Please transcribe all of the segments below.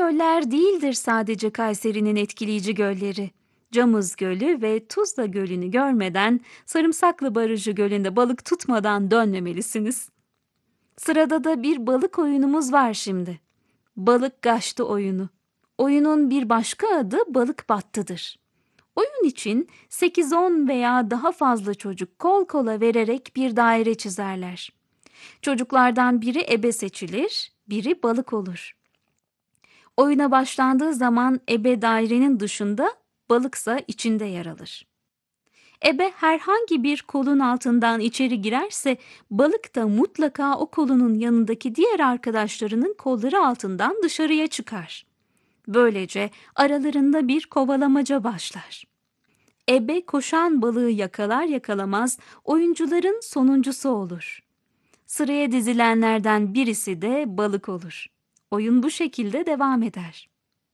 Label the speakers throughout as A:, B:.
A: göller değildir sadece Kayseri'nin etkileyici gölleri. Camız Gölü ve Tuzla Gölü'nü görmeden Sarımsaklı Barajı Gölü'nde balık tutmadan dönmemelisiniz. Sırada da bir balık oyunumuz var şimdi. Balık gaştı oyunu. Oyunun bir başka adı balık battıdır. Oyun için 8-10 veya daha fazla çocuk kol kola vererek bir daire çizerler. Çocuklardan biri ebe seçilir, biri balık olur. Oyuna başlandığı zaman ebe dairenin dışında, balıksa içinde yer alır. Ebe herhangi bir kolun altından içeri girerse balık da mutlaka o kolunun yanındaki diğer arkadaşlarının kolları altından dışarıya çıkar. Böylece aralarında bir kovalamaca başlar. Ebe koşan balığı yakalar yakalamaz oyuncuların sonuncusu olur. Sıraya dizilenlerden birisi de balık olur. Oyun bu şekilde devam eder.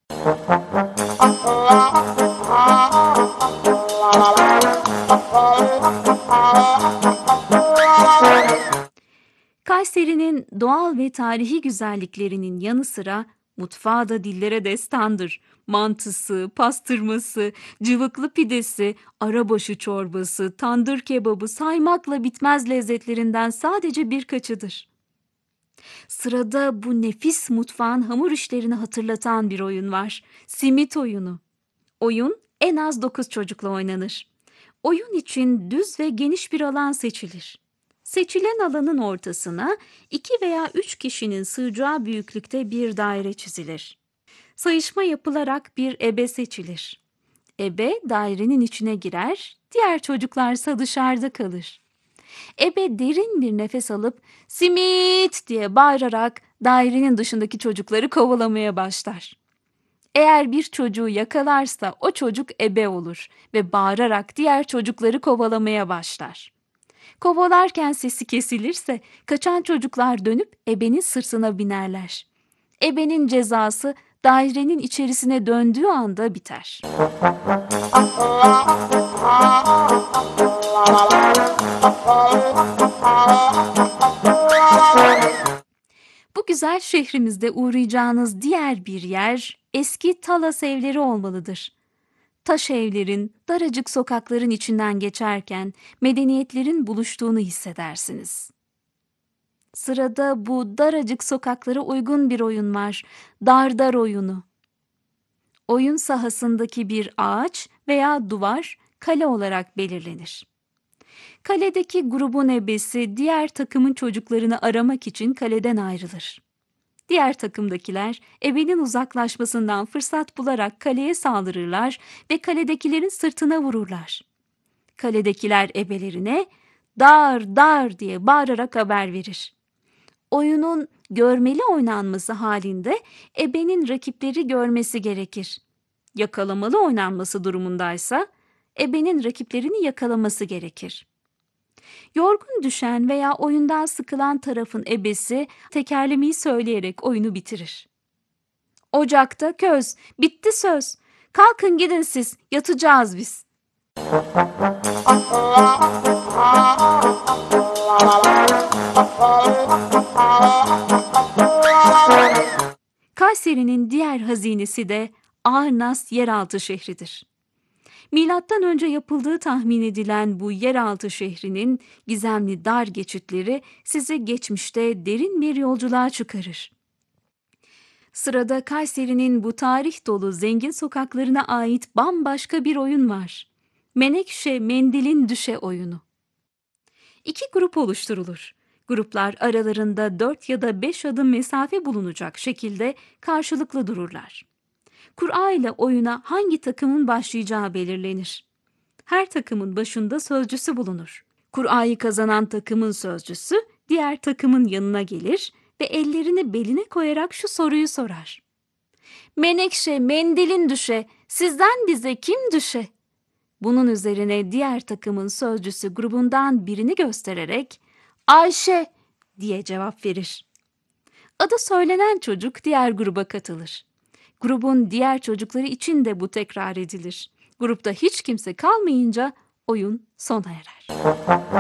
A: Kayseri'nin doğal ve tarihi güzelliklerinin yanı sıra mutfağı da dillere destandır. Mantısı, pastırması, cıvıklı pidesi, arabaşı çorbası, tandır kebabı saymakla bitmez lezzetlerinden sadece birkaçıdır. Sırada bu nefis mutfağın hamur işlerini hatırlatan bir oyun var. Simit oyunu. Oyun en az 9 çocukla oynanır. Oyun için düz ve geniş bir alan seçilir. Seçilen alanın ortasına 2 veya 3 kişinin sığacağı büyüklükte bir daire çizilir. Sayışma yapılarak bir ebe seçilir. Ebe dairenin içine girer, diğer çocuklarsa dışarıda kalır. Ebe derin bir nefes alıp simit diye bağırarak dairenin dışındaki çocukları kovalamaya başlar. Eğer bir çocuğu yakalarsa o çocuk ebe olur ve bağırarak diğer çocukları kovalamaya başlar. Kovalarken sesi kesilirse kaçan çocuklar dönüp ebenin sırtına binerler. Ebenin cezası dairenin içerisine döndüğü anda biter. Bu güzel şehrimizde uğrayacağınız diğer bir yer eski Talas evleri olmalıdır. Taş evlerin, daracık sokakların içinden geçerken medeniyetlerin buluştuğunu hissedersiniz. Sırada bu daracık sokaklara uygun bir oyun var, dardar oyunu. Oyun sahasındaki bir ağaç veya duvar kale olarak belirlenir. Kaledeki grubun ebesi diğer takımın çocuklarını aramak için kaleden ayrılır. Diğer takımdakiler ebenin uzaklaşmasından fırsat bularak kaleye saldırırlar ve kaledekilerin sırtına vururlar. Kaledekiler ebelerine "dar dar" diye bağırarak haber verir. Oyunun görmeli oynanması halinde ebenin rakipleri görmesi gerekir. Yakalamalı oynanması durumundaysa ebenin rakiplerini yakalaması gerekir. Yorgun düşen veya oyundan sıkılan tarafın ebesi tekerlemeyi söyleyerek oyunu bitirir. Ocakta köz, bitti söz. Kalkın gidin siz, yatacağız biz. Kayseri'nin diğer hazinesi de Ağırnas yeraltı şehridir. Milattan önce yapıldığı tahmin edilen bu yeraltı şehrinin gizemli dar geçitleri sizi geçmişte derin bir yolculuğa çıkarır. Sırada Kayseri'nin bu tarih dolu zengin sokaklarına ait bambaşka bir oyun var. Menekşe Mendilin Düşe oyunu. 2 grup oluşturulur. Gruplar aralarında 4 ya da 5 adım mesafe bulunacak şekilde karşılıklı dururlar. Kura ile oyuna hangi takımın başlayacağı belirlenir. Her takımın başında sözcüsü bulunur. Kurayı kazanan takımın sözcüsü diğer takımın yanına gelir ve ellerini beline koyarak şu soruyu sorar. Menekşe, mendilin düşe, sizden bize kim düşe? Bunun üzerine diğer takımın sözcüsü grubundan birini göstererek Ayşe diye cevap verir. Adı söylenen çocuk diğer gruba katılır. Grubun diğer çocukları için de bu tekrar edilir. Grupta hiç kimse kalmayınca oyun sona erer.